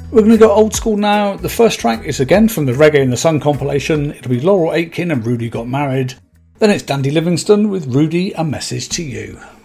We're going to go old school now. The first track is again from the Reggae in the Sun compilation. It'll be Laurel Aitken and Rudy Got Married. Then it's Dandy Livingstone with Rudy, A Message to You.